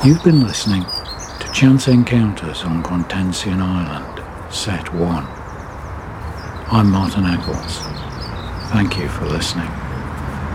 You've been listening to Chance Encounters on Quantensian Island, Set 1. I'm Martin Eccles. Thank you for listening.